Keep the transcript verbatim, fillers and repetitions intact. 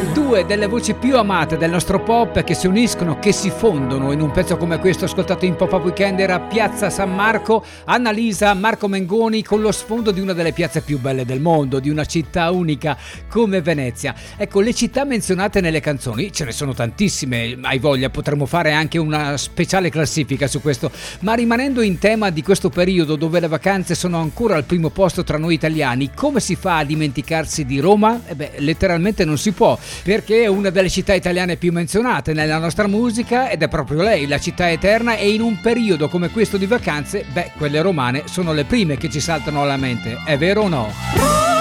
Due delle voci più amate del nostro pop che si uniscono, che si fondono in un pezzo come questo ascoltato in Pop Up Weekend era Piazza San Marco, Annalisa, Marco Mengoni, con lo sfondo di una delle piazze più belle del mondo, di una città unica come Venezia. Ecco, le città menzionate nelle canzoni ce ne sono tantissime, hai voglia, potremmo fare anche una speciale classifica su questo, ma rimanendo in tema di questo periodo dove le vacanze sono ancora al primo posto tra noi italiani, come si fa a dimenticarsi di Roma? Eh beh, letteralmente non si può, perché è una delle città italiane più menzionate nella nostra musica ed è proprio lei, la città eterna, e in un periodo come questo di vacanze, beh, quelle romane sono le prime che ci saltano alla mente, è vero o no?